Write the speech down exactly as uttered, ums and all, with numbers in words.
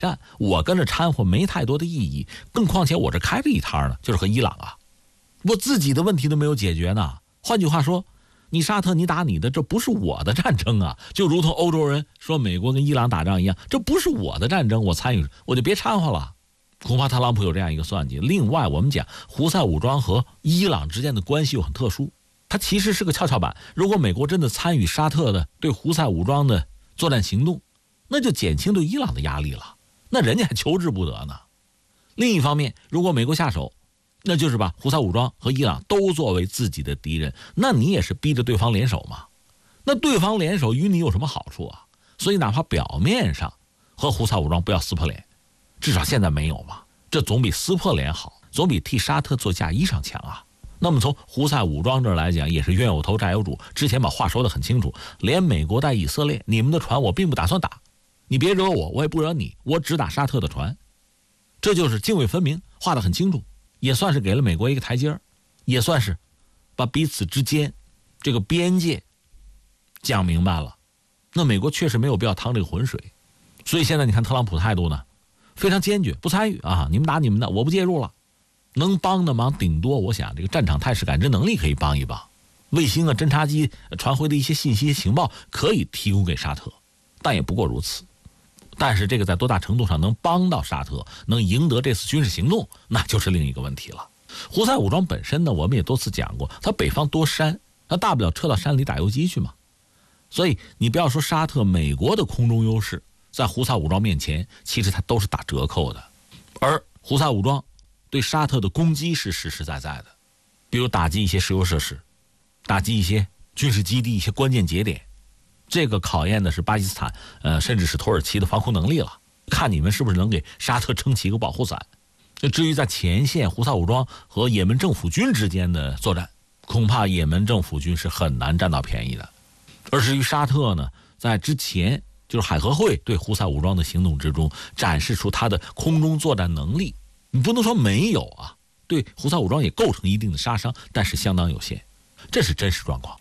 战，我跟着掺和没太多的意义。更况且我这开着一摊呢，就是和伊朗啊，我自己的问题都没有解决呢。换句话说，你沙特你打你的，这不是我的战争啊，就如同欧洲人说美国跟伊朗打仗一样，这不是我的战争，我参与我就别掺和了。恐怕特朗普有这样一个算计。另外我们讲胡塞武装和伊朗之间的关系又很特殊，它其实是个跷跷板。如果美国真的参与沙特的对胡塞武装的作战行动，那就减轻对伊朗的压力了，那人家还求之不得呢。另一方面，如果美国下手，那就是把胡塞武装和伊朗都作为自己的敌人，那你也是逼着对方联手嘛。那对方联手与你有什么好处啊？所以哪怕表面上和胡塞武装不要撕破脸，至少现在没有嘛，这总比撕破脸好，总比替沙特做嫁衣裳强啊。那么从胡塞武装这儿来讲，也是冤有头债有主，之前把话说得很清楚，连美国带以色列，你们的船我并不打算打，你别惹我，我也不惹你，我只打沙特的船，这就是泾渭分明，画得很清楚，也算是给了美国一个台阶，也算是把彼此之间这个边界讲明白了。那美国确实没有必要趟这个浑水，所以现在你看特朗普态度呢，非常坚决，不参与啊，你们打你们的，我不介入了。能帮的忙顶多我想这个战场态势感知能力可以帮一帮，卫星啊侦察机传回的一些信息情报可以提供给沙特，但也不过如此。但是这个在多大程度上能帮到沙特，能赢得这次军事行动，那就是另一个问题了。胡塞武装本身呢，我们也多次讲过，它北方多山，它大不了撤到山里打游击去嘛。所以你不要说沙特，美国的空中优势在胡塞武装面前其实它都是打折扣的。而胡塞武装对沙特的攻击是实实在在的，比如打击一些石油设施，打击一些军事基地，一些关键节点，这个考验的是巴基斯坦呃，甚至是土耳其的防空能力了，看你们是不是能给沙特撑起一个保护伞。至于在前线胡塞武装和也门政府军之间的作战，恐怕也门政府军是很难占到便宜的。而至于沙特呢，在之前就是海合会对胡塞武装的行动之中展示出他的空中作战能力，你不能说没有啊，对胡塞武装也构成一定的杀伤，但是相当有限，这是真实状况。